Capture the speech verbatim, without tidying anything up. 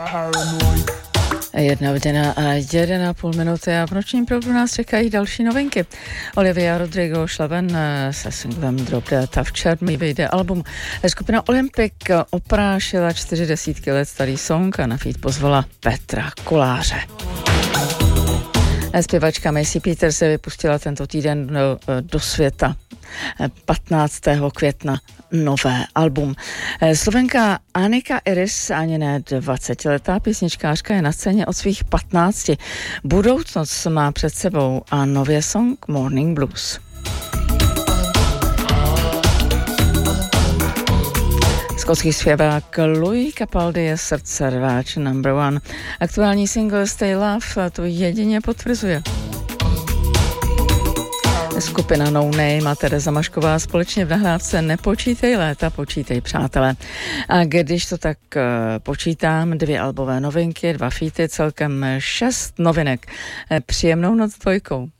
Jedna hodina a jeden a půl minuty a v nočním proudu nás čekají další novinky. Olivia Rodrigo šla ven se singlem Drop the Tough Chat, mi vyjde album. Skupina Olympic oprášila čtyři desítky let starý song a na feat pozvala Petra Koláře. Zpěvačka Macy Peters se vypustila tento týden do, do světa patnáctého května nové album. Slovenka Anika Iris, ani ne dvacetiletá písničkářka, je na scéně od svých patnácti. Budoucnost má před sebou a nově song Morning Blues. Skotský zpěvák Louis Capaldi je srdce rváč number one. Aktuální single Stay Love to jedině potvrzuje. Skupina No Name a Tereza Mašková společně v nahrávce Nepočítej léta, počítej přátelé. A když to tak uh, počítám, dvě albové novinky, dva featy, celkem šest novinek. Příjemnou noc dvojkou.